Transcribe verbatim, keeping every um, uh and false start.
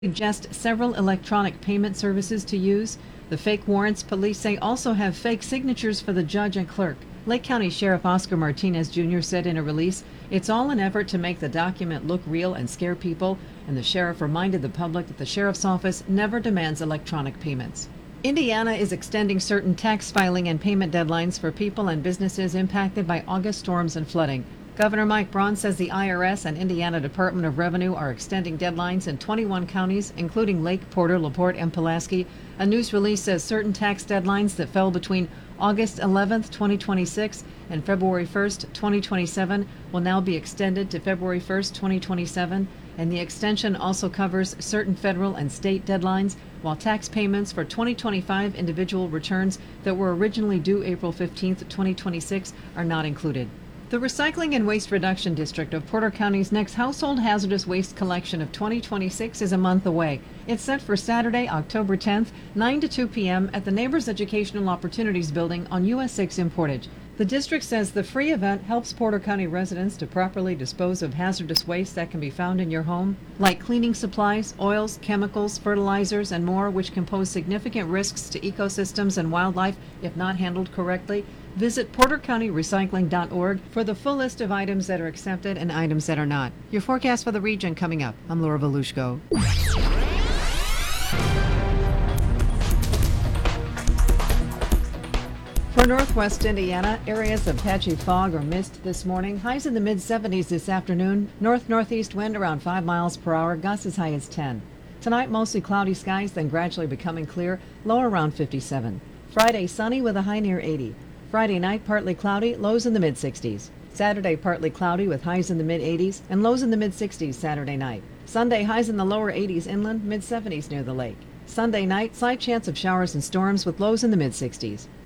Suggest several electronic payment services to use. The fake warrants, police say, also have fake signatures for the judge and clerk. Lake County Sheriff Oscar Martinez Junior said in a release, "It's all an effort to make the document look real and scare people," and the sheriff reminded the public that the sheriff's office never demands electronic payments. Indiana is extending certain tax filing and payment deadlines for people and businesses impacted by August storms and flooding. Governor Mike Braun says the I R S and Indiana Department of Revenue are extending deadlines in twenty-one counties, including Lake, Porter, LaPorte, and Pulaski. A news release says certain tax deadlines that fell between August eleventh, twenty twenty-six and February first, twenty twenty-seven will now be extended to February first, twenty twenty-seven, and the extension also covers certain federal and state deadlines, while tax payments for twenty twenty-five individual returns that were originally due April fifteenth, twenty twenty-six are not included. The Recycling and Waste Reduction District of Porter County's next household hazardous waste collection of twenty twenty-six is a month away. It's set for Saturday, October tenth, nine to two p.m. at the Neighbors Educational Opportunities Building on U S six in Portage. The district says the free event helps Porter County residents to properly dispose of hazardous waste that can be found in your home, like cleaning supplies, oils, chemicals, fertilizers, and more, which can pose significant risks to ecosystems and wildlife if not handled correctly. Visit porter county recycling dot org for the full list of items that are accepted and items that are not. Your forecast for the region coming up. I'm Laura Volushko. For northwest Indiana, areas of patchy fog or mist this morning. Highs in the mid seventies this afternoon. North-northeast wind around five miles per hour. Gusts as high as ten. Tonight, mostly cloudy skies, then gradually becoming clear. Low around fifty-seven. Friday, sunny with a high near eighty. Friday night, partly cloudy, lows in the mid sixties. Saturday, partly cloudy with highs in the mid eighties and lows in the mid sixties Saturday night. Sunday, highs in the lower eighties inland, mid seventies near the lake. Sunday night, slight chance of showers and storms with lows in the mid sixties.